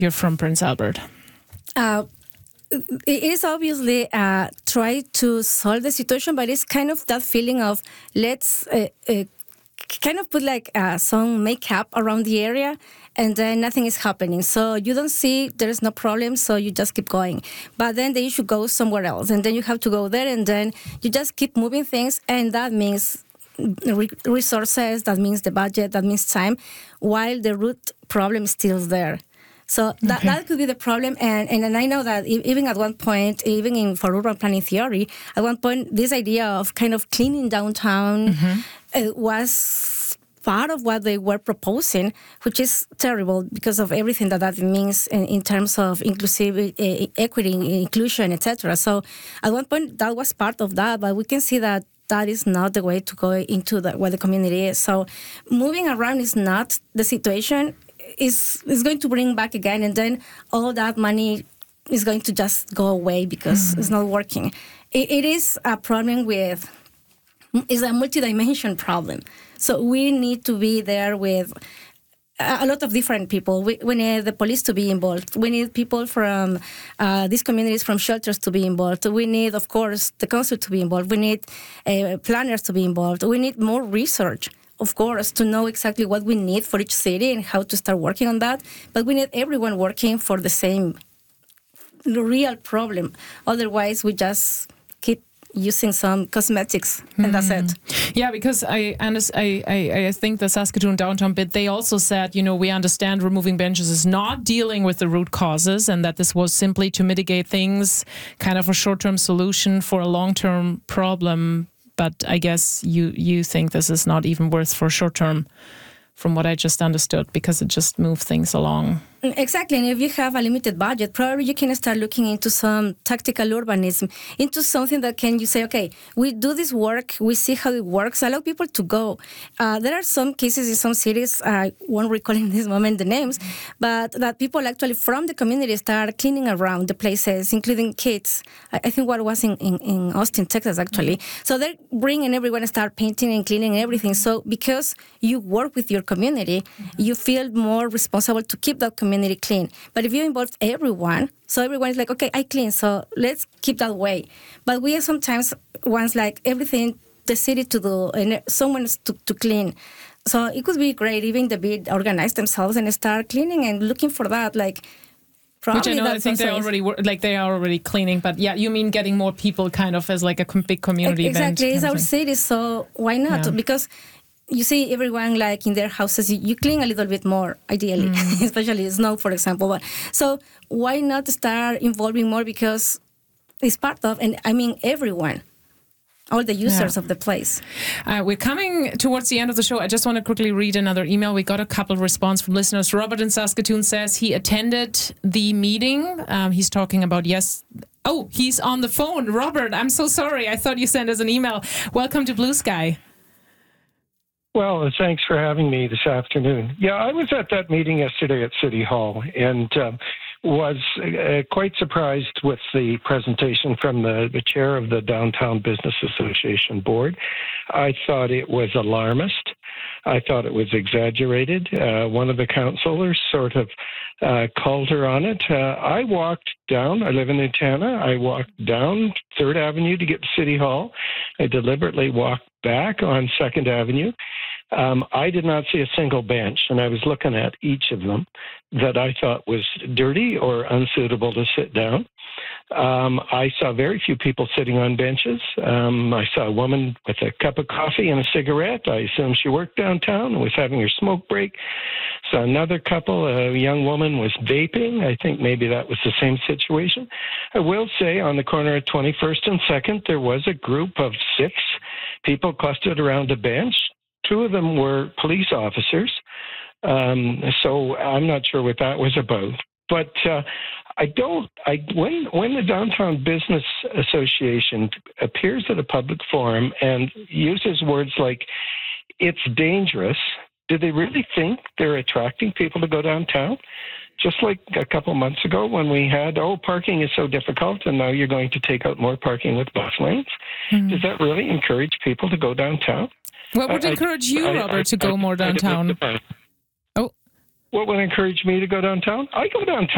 You're from Prince Albert. It is obviously try to solve the situation, but it's kind of that feeling of let's kind of put like some makeup around the area, and then nothing is happening. So you don't see there is no problem, so you just keep going. But then the issue goes somewhere else, and then you have to go there, and then you just keep moving things, and that means resources, that means the budget, that means time, while the root problem is still there. So that could be the problem. And I know that even at one point, even for urban planning theory, at one point, this idea of kind of cleaning downtown was part of what they were proposing, which is terrible because of everything that means in terms of inclusive equity, inclusion, etc. So at one point, that was part of that, but we can see that that is not the way to go into where the community is. So moving around is not the situation. Is going to bring back again, and then all that money is going to just go away because it's not working. It is a problem it's a multidimensional problem. So we need to be there with a lot of different people. We need the police to be involved. We need people from these communities, from shelters to be involved. We need, of course, the council to be involved. We need planners to be involved. We need more research, of course, to know exactly what we need for each city and how to start working on that. But we need everyone working for the same real problem. Otherwise, we just keep using some cosmetics, and that's it. Yeah, because I think the Saskatoon downtown bit, they also said, we understand removing benches is not dealing with the root causes, and that this was simply to mitigate things, kind of a short-term solution for a long-term problem. But I guess you think this is not even worth for short term, from what I just understood, because it just moved things along. Exactly, and if you have a limited budget, probably you can start looking into some tactical urbanism, into something that you say, okay, we do this work, we see how it works, allow people to go. There are some cases in some cities, I won't recall in this moment the names, but that people actually from the community start cleaning around the places, including kids. I think what was in Austin, Texas, actually. So they're bringing everyone to start painting and cleaning and everything. So because you work with your community, you feel more responsible to keep that community clean. But if you involve everyone, so everyone is like, okay, I clean, so let's keep that way. But we sometimes want like everything the city to do and someone to clean. So it could be great even the bit organize themselves and start cleaning and looking for that, like. Which I know, I think they are already cleaning, but yeah, you mean getting more people kind of as like a big community event. Exactly, it's our city, so why not? Yeah. Because you see everyone like in their houses, you clean a little bit more, ideally, especially snow, for example. But, so why not start involving more, because it's part of, and I mean everyone, all the users of the place. We're coming towards the end of the show. I just want to quickly read another email. We got a couple of response from listeners. Robert in Saskatoon says he attended the meeting. He's talking about, Oh, he's on the phone. Robert, I'm so sorry. I thought you sent us an email. Welcome to Blue Sky. Well, thanks for having me this afternoon. Yeah, I was at that meeting yesterday at City Hall and was quite surprised with the presentation from the chair of the Downtown Business Association board. I thought it was alarmist. I thought it was exaggerated. One of the councillors sort of called her on it. I walked down, I live in Utana, I walked down 3rd Avenue to get to City Hall. I deliberately walked back on 2nd Avenue. I did not see a single bench, and I was looking at each of them that I thought was dirty or unsuitable to sit down. I saw very few people sitting on benches. I saw a woman with a cup of coffee and a cigarette. I assume she worked downtown and was having her smoke break. Saw another couple, a young woman was vaping. I think maybe that was the same situation. I will say on the corner of 21st and 2nd, there was a group of 6 people clustered around a bench. 2 of them were police officers. So I'm not sure what that was about. But when the Downtown Business Association appears at a public forum and uses words like, it's dangerous, do they really think they're attracting people to go downtown? Just like a couple months ago when we had, parking is so difficult, and now you're going to take out more parking with bus lanes. Does that really encourage people to go downtown? What would encourage you, Robert, to go more downtown? What would encourage me to go downtown? I go downtown